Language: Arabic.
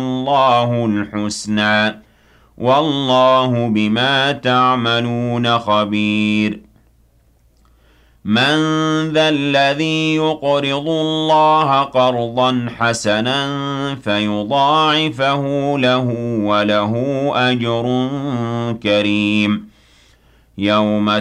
اللَّهُ الْحُسْنَىٰ ۖ وَاللَّهُ بِمَا تَعْمَلُونَ خَبِيرٌ مَّن ذَا الَّذِي يُقْرِضُ اللَّهَ قَرْضًا حَسَنًا فَيُضَاعِفَهُ لَهُ وَلَهُ أَجْرٌ كَرِيمٌ يَوْمَ